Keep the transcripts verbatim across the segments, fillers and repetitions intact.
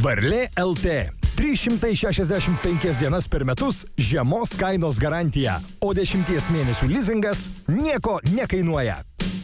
Varlė L T. trys šimtai šešiasdešimt penkias dienas per metus žemos kainos garantija, o dešimties mėnesių lizingas nieko nekainuoja.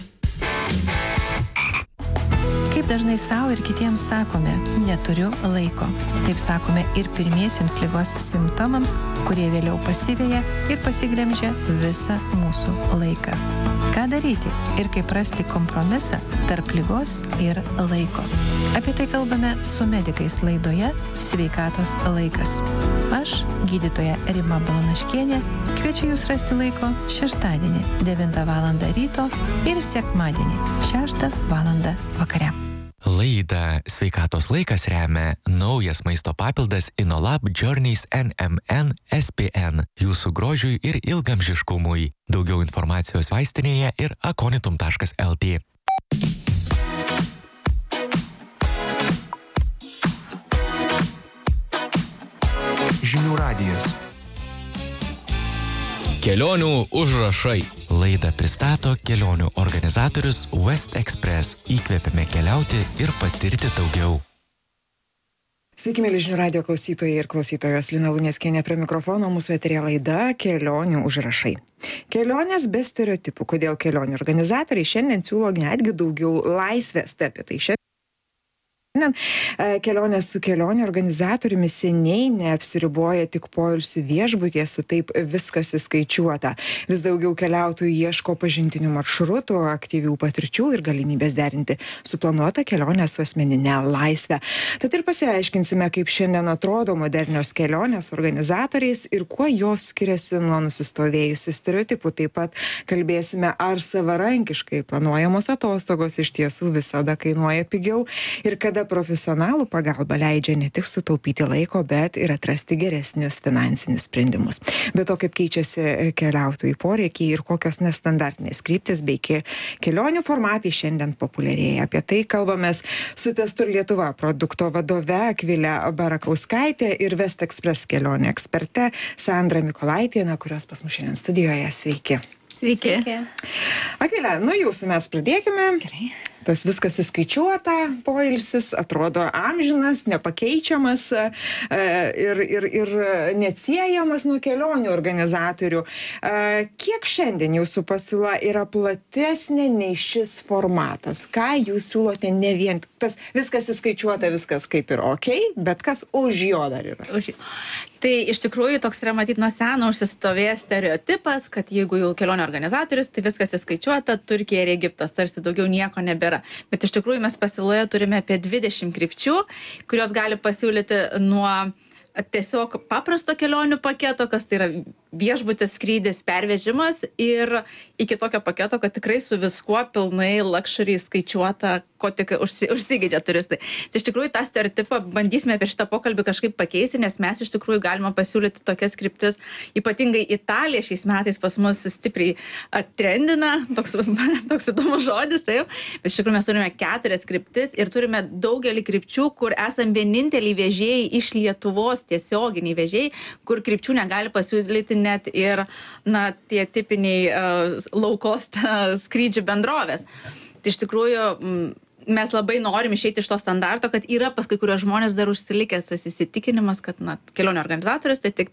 Kaip dažnai savo ir kitiems sakome, neturiu laiko. Taip sakome ir pirmiesiems ligos simptomams, kurie vėliau pasiveja ir pasiglemžia visą mūsų laiką. Ką daryti ir kaip rasti kompromisą tarp ligos ir laiko? Apie tai kalbame su medikais laidoje Sveikatos laikas. Aš, gydytoja Rima Balanaškienė, kviečiu jūs rasti laiko šeštadienį devintą valandą ryto ir sekmadienį šeštą valandą vakare. Laidą Sveikatos laikas remia naujas maisto papildas Inolab Journeys N M N S P N jūsų grožiui ir ilgamžiškumui. Daugiau informacijos vaistinėje ir akonitum taškas L T. Žinių radijas. Kelionių užrašai. Laidą pristato kelionių organizatorius West Express. Įkvėpėme keliauti ir patirti daugiau. Sveiki, mėly žinių radijo klausytojai ir klausytojos, Lina Luneckienė prie mikrofono, mūsų eteryje laida Kelionių užrašai. Kelionės be stereotipų. Kodėl kelionių organizatoriai šiandien siūlo netgi daugiau laisvės apie tai šiandien. Kelionės su kelionių organizatoriumi seniai neapsiriboja tik poilsių viešbutyje, su taip viskas įskaičiuota. Vis daugiau keliautojų ieško pažintinių maršrutų, aktyvių patirčių ir galimybės derinti suplanuotą kelionę su asmeninė laisvė. Tad ir pasiaiškinsime, kaip šiandien atrodo modernios kelionės organizatoriais ir kuo jos skiriasi nuo nusistovėjusių stereotipų. Taip pat kalbėsime, ar savarankiškai planuojamos atostogos iš tiesų visada kainuoja pigiau ir kada profesionalų pagalba leidžia ne tik sutaupyti laiko, bet ir atrasti geresnius finansinius sprendimus. Be to, kaip keičiasi keliautojų poreikiai ir kokios nestandartinės kryptis bei kelionių formatai šiandien populiarėja. Apie tai kalbamės su Testur Lietuva produkto vadove Akvile Barakauskaitė ir West Express kelionių eksperte Sandra Mikolaitienė, kurios pas mus šiandien studijoje. Sveiki. Sveiki. Akvile, nuo jūsų mes pradėkime. Gerai. Tas viskas įskaičiuota, poilsis atrodo amžinas, nepakeičiamas ir, ir, ir neatsiejamas nuo kelionių organizatorių. Kiek šiandien jūsų pasiūla yra platesnė nei šis formatas? Ką jūs siūlote, ne vien tas viskas įskaičiuota, viskas kaip ir ok, bet kas už jo dar yra? Už... Tai iš tikrųjų toks yra matyt nuo seno užsistovėjęs stereotipas, kad jeigu jau kelionių organizatorius, tai viskas įskaičiuota, Turkija ir Egiptas, tarsi daugiau nieko nebėra. Bet iš tikrųjų mes pasiūloje turime apie dvidešimt krypčių, kurios gali pasiūlyti nuo tiesiog paprasto kelionių paketo, kas tai yra viešbutis, skrydis, pervežimas ir iki tokio paketo, kad tikrai su viskuo pilnai luxury skaičiuota, ko tik užsi, užsigeidžia turistai. Tai iš tikrųjų tą stereotipą bandysime per šitą pokalbį kažkaip pakeisti, nes mes iš tikrųjų galime pasiūlyti tokias kryptis. Ypatingai Italija šiais metais pas mus stipriai trendina, toks, toks įdomus žodis, taip. Bet iš tikrųjų mes turime keturias kryptis ir turime daugelį krypčių, kur esam vieninteliai vežėjai iš Lietuvos, tiesioginiai vežėjai, kur krypčių negali pasiūlyti net ir na, tie tipiniai uh, low cost uh, skrydžių bendrovės. Tai iš tikrųjų m, mes labai norim išeiti iš to standarto, kad yra pas kai kurios žmonės dar užsilikęs tas įsitikinimas, kad na, kelionių organizatorius tai tik